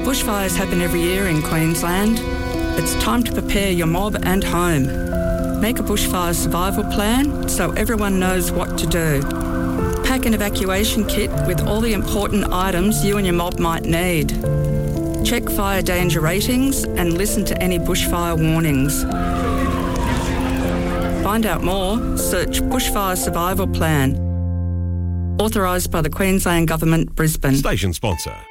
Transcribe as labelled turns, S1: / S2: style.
S1: Bushfires happen every year in Queensland. It's time to prepare your mob and home. Make a bushfire survival plan so everyone knows what to do. Pack an evacuation kit with all the important items you and your mob might need. Check fire danger ratings and listen to any bushfire warnings. Find out more, search Bushfire Survival Plan. Authorised by the Queensland Government, Brisbane.
S2: Station sponsor.